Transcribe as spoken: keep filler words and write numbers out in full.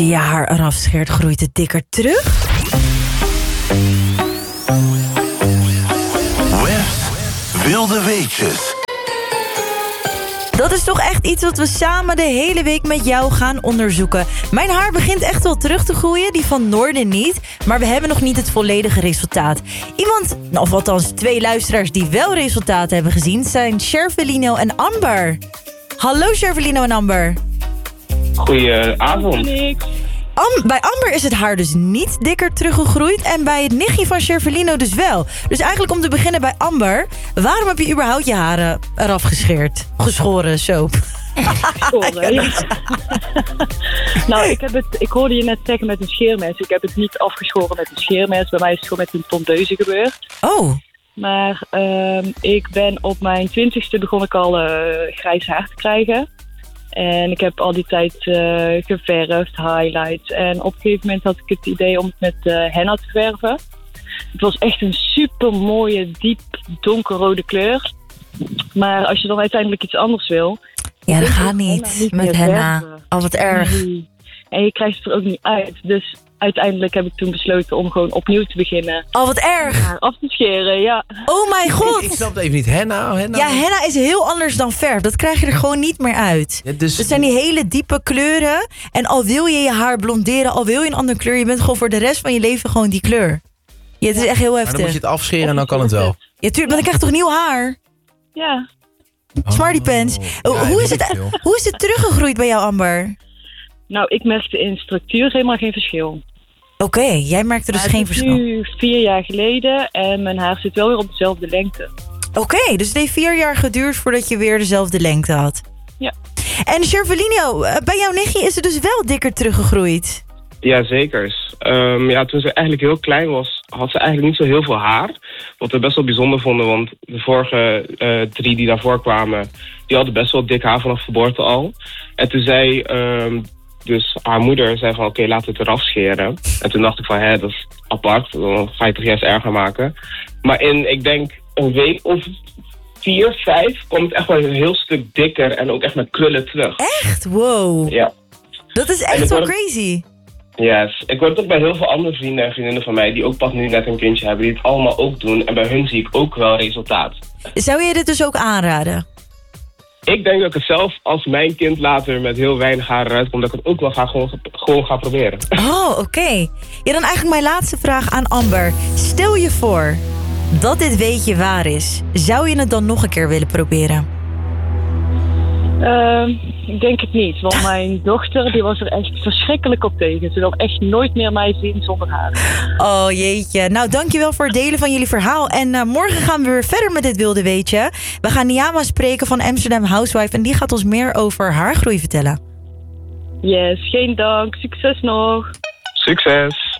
je je haar eraf scheert, groeit het dikker terug? Webs Wilde Weetjes. Dat is toch echt iets wat we samen de hele week met jou gaan onderzoeken. Mijn haar begint echt wel terug te groeien, die van Noorden niet. Maar we hebben nog niet het volledige resultaat. Iemand, of althans twee luisteraars die wel resultaat hebben gezien, zijn Shervelino en Amber. Hallo Shervelino en Amber. Goedenavond. Am- bij Amber is het haar dus niet dikker teruggegroeid en bij het nichtje van Shervelino dus wel. Dus eigenlijk om te beginnen bij Amber, waarom heb je überhaupt je haren eraf gescheerd? Geschoren, zo. Geschoren, ja. Nou, ik, heb het, ik hoorde je net zeggen met een scheermes. Ik heb het niet afgeschoren met een scheermes. Bij mij is het gewoon met een tondeuze gebeurd. Oh. Maar uh, ik ben op mijn twintigste begon ik al uh, grijs haar te krijgen. En ik heb al die tijd uh, geverfd, highlights. En op een gegeven moment had ik het idee om het met uh, henna te verven. Het was echt een super mooie, diep donkerrode kleur. Maar als je dan uiteindelijk iets anders wil... Ja, dat gaat niet, niet met henna. Verven. Oh, wat erg. Nee. En je krijgt het er ook niet uit. Dus uiteindelijk heb ik toen besloten om gewoon opnieuw te beginnen. Oh, wat erg. Haar af te scheren, ja. Oh mijn god. Ik, ik snap het even niet. Henna, henna? Ja, henna is heel anders dan verf. Dat krijg je er gewoon niet meer uit. Ja, dus... Het zijn die hele diepe kleuren. En al wil je je haar blonderen, al wil je een andere kleur... je bent gewoon voor de rest van je leven gewoon die kleur. Ja, het is echt heel heftig. Maar dan moet je het afscheren en dan kan het wel. Ja, tuurlijk, maar dan krijg je toch nieuw haar? Ja. Oh. Smarty pants. Ja, hoe, is het, hoe is het teruggegroeid bij jou, Amber? Nou, ik merkte in structuur helemaal geen verschil. Oké, okay, jij merkte dus ja, geen verschil. Het is nu vier jaar geleden en mijn haar zit wel weer op dezelfde lengte. Oké, okay, dus het heeft vier jaar geduurd voordat je weer dezelfde lengte had. Ja. En Shervelino, bij jouw nichtje is het dus wel dikker teruggegroeid? Ja, zeker. Um, ja, toen ze eigenlijk heel klein was, had ze eigenlijk niet zo heel veel haar. Wat we best wel bijzonder vonden, want de vorige uh, drie die daarvoor kwamen... die hadden best wel dik haar vanaf geboorte al. En toen zei um, dus haar moeder zei van oké, okay, laten we het eraf scheren. En toen dacht ik van hé, dat is apart, dan ga je het toch juist erger maken. Maar in, ik denk, een week of vier, vijf kwam het echt wel een heel stuk dikker en ook echt met krullen terug. Echt? Wow. Ja. Dat is echt wel crazy. Yes. Ik hoor het ook bij heel veel andere vrienden en vriendinnen van mij... die ook pas nu net een kindje hebben, die het allemaal ook doen. En bij hun zie ik ook wel resultaat. Zou je dit dus ook aanraden? Ik denk dat ik het zelf, als mijn kind later met heel weinig haar eruit komt... dat ik het ook wel ga, gewoon, gewoon ga proberen. Oh, oké. Okay. Ja, dan eigenlijk mijn laatste vraag aan Amber. Stel je voor dat dit weetje waar is. Zou je het dan nog een keer willen proberen? Uh, ik denk het niet, want mijn dochter die was er echt verschrikkelijk op tegen. Ze wil echt nooit meer mij zien zonder haar. Oh jeetje. Nou, dankjewel voor het delen van jullie verhaal. En uh, morgen gaan we weer verder met dit wilde weetje. We gaan Niama spreken van Amsterdam Housewife en die gaat ons meer over haargroei vertellen. Yes, geen dank. Succes nog. Succes.